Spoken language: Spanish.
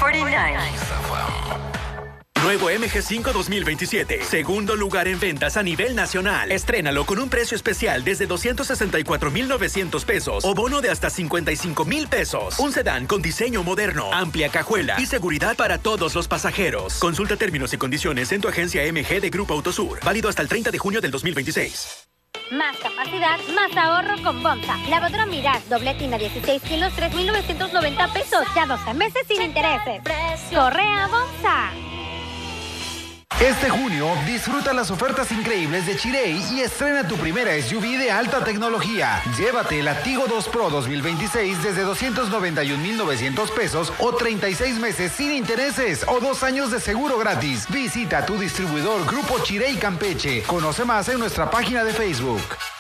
49. Nuevo MG5 2027. Segundo lugar en ventas a nivel nacional. Estrénalo con un precio especial desde 264,900 pesos o bono de hasta 55,000 pesos. Un sedán con diseño moderno, amplia cajuela y seguridad para todos los pasajeros. Consulta términos y condiciones en tu agencia MG de Grupo Autosur. Válido hasta el 30 de junio del 2026. Más capacidad, más ahorro con Bonsa. Lavadora Mirage, doble tina 16 kilos, 3,990 pesos. Ya 12 meses sin intereses. Corre a Bonsa. Este junio, disfruta las ofertas increíbles de Chirey y estrena tu primera SUV de alta tecnología. Llévate el Tigo 2 Pro 2026 desde 291,900 pesos o 36 meses sin intereses o 2 años de seguro gratis. Visita tu distribuidor Grupo Chirey Campeche. Conoce más en nuestra página de Facebook.